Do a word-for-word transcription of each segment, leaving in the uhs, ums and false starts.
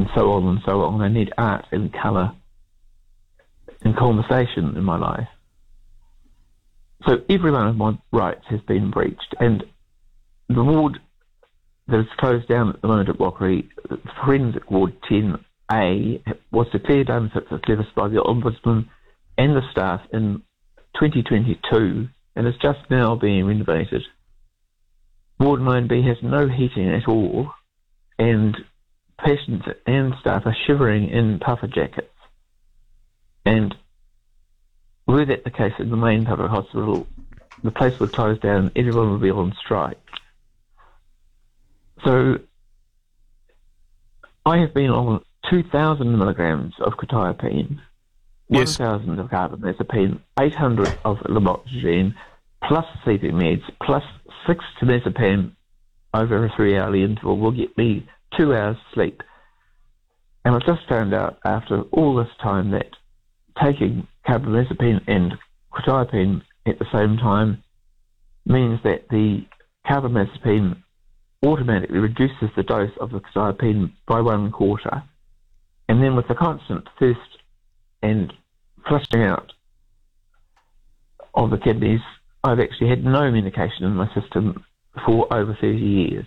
so on and so on. I need art and colour and conversation in my life. So every one of my rights has been breached, and the ward that is closed down at the moment at Wockery, Forensic Ward ten A, was declared unfit for service by the Ombudsman and the staff in twenty twenty-two, and is just now being renovated. Ward nine B has no heating at all, and patients and staff are shivering in puffer jackets. And were that the case in the main public hospital, the place would close down and everyone would be on strike. So I have been on two thousand milligrams of quetiapine, Yes. one thousand of carbamazepine, eight hundred of lamotrigine, plus sleeping meds, plus six temazepam over a three-hourly interval will get me two hours sleep. And I just found out after all this time that taking carbamazepine and quetiapine at the same time means that the carbamazepine automatically reduces the dose of the quetiapine by one quarter. And then with the constant thirst and flushing out of the kidneys, I've actually had no medication in my system for over thirty years.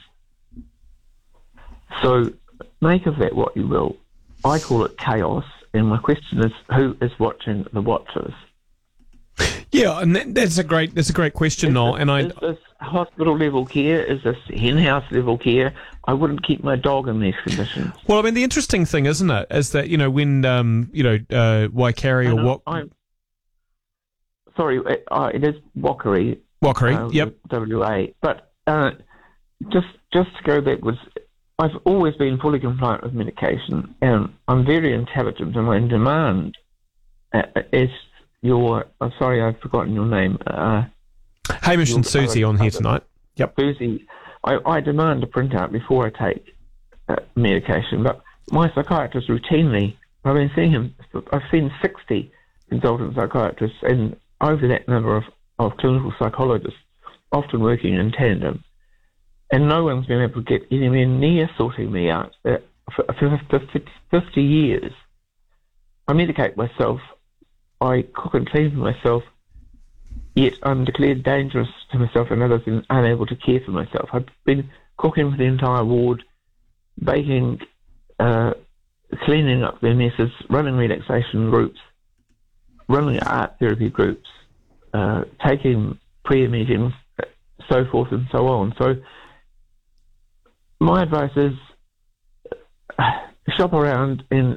So make of that what you will. I call it chaos, and my question is, who is watching the watchers? Yeah, and that, that's a great that's a great question, Is Noel. this, And I is this hospital level care? Is this hen house level care? I wouldn't keep my dog in these conditions. well, I mean, the interesting thing, isn't it, is that you know when um, you know uh, Waikari or what I'm sorry, it, uh, it is Wockery. Wockery, uh, yep. W A. But uh, just just to go backwards, I've always been fully compliant with medication, and I'm very intelligent, and I demand, uh, as your, I'm sorry, I've forgotten your name, uh, Hamish and your Susie other- on here other- tonight. Yep. Susie, I, I demand a printout before I take uh, medication, but my psychiatrist routinely, I've been seeing him, I've seen sixty consultant psychiatrists and over that number of, of clinical psychologists, often working in tandem, and no one's been able to get anywhere near sorting me out uh, for, for, for fifty years. I medicate myself, I cook and clean for myself, yet I'm declared dangerous to myself and others and unable to care for myself. I've been cooking for the entire ward, baking, uh, cleaning up their messes, running relaxation groups, running art therapy groups, uh, taking prayer meetings, so forth and so on. So my advice is uh, shop around and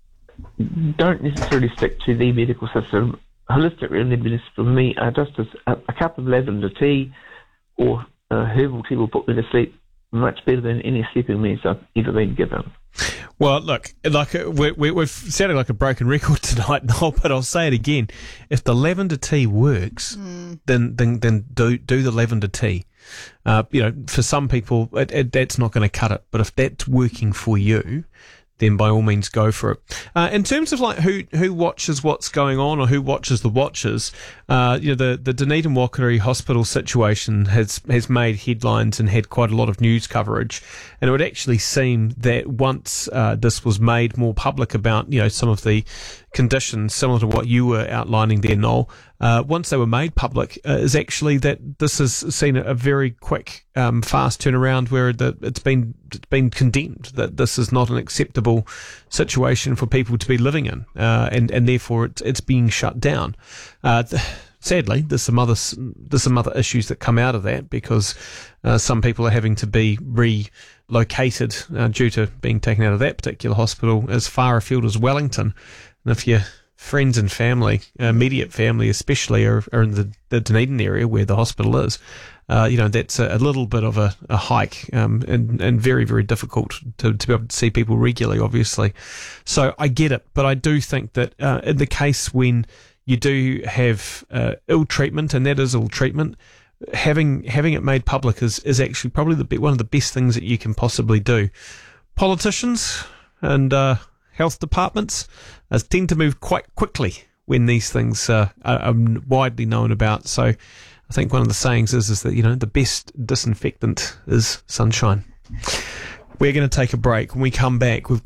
don't necessarily stick to the medical system. Holistic remedies for me are just as a, a cup of lavender tea or uh, herbal tea will put me to sleep much better than any sleeping meds I've ever been given. Well, look, like uh, we, we, we've sounded like a broken record tonight, Noel, but I'll say it again. If the lavender tea works, mm. then then then do do the lavender tea. Uh, you know, for some people, it, it, that's not going to cut it. But if that's working for you, then by all means go for it. Uh, in terms of like who who watches what's going on or who watches the watchers, uh, you know, the, the Dunedin Wockery Hospital situation has, has made headlines and had quite a lot of news coverage. And it would actually seem that once uh, this was made more public about, you know, some of the conditions similar to what you were outlining there, Noel, uh, once they were made public, uh, is actually that this has seen a, a very quick, um, fast turnaround where the, it's been it's been condemned that this is not an acceptable situation for people to be living in, uh, and and therefore it's it's being shut down. Uh, th- sadly, there's some other there's some other issues that come out of that because uh, some people are having to be relocated uh, due to being taken out of that particular hospital as far afield as Wellington. And if your friends and family, uh, immediate family especially, are, are in the, the Dunedin area where the hospital is, uh, you know, that's a, a little bit of a, a hike um, and, and very, very difficult to, to be able to see people regularly, obviously. So I get it, but I do think that uh, in the case when you do have uh, ill treatment, and that is ill treatment, having having it made public is, is actually probably the be- one of the best things that you can possibly do. Politicians and uh, health departments uh, tend to move quite quickly when these things uh, are, are widely known about. So I think one of the sayings is, is that, you know, the best disinfectant is sunshine. We're going to take a break. When we come back, we've